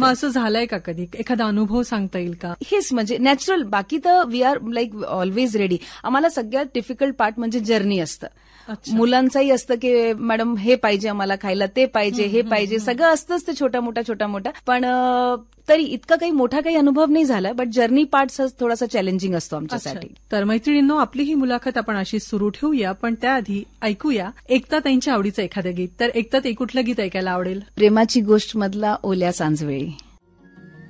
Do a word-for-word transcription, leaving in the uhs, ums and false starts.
मग असं झालंय का कधी, एखादा अनुभव सांगता येईल का? हेच म्हणजे नॅचरल. बाकी तर we R like always ready. आम्हाला सगळ्यात डिफिकल्ट पार्ट म्हणजे जर्नी असतं. मुलांचंही असतं की मॅडम हे पाहिजे आम्हाला खायला, ते पाहिजे, हे पाहिजे, सगळं असतंच ते छोटा मोठा छोटा मोठा. पण तरी इतका काही मोठा काही अनुभव नाही झाला. बट जर्नी पार्ट थोडासा चॅलेंजिंग असतो आमच्यासाठी. तर मैत्रिणींनो, आपली ही मुलाखत आपण अशी सुरू ठेवूया, पण त्याआधी ऐकूया एकता ताईंच्या आवडीचं एखादं गीत. तर एकता ताई, कुठलं गीत ऐकायला आवडेल? प्रेमाची गोष्ट मधला ओल्या सांजवेळी.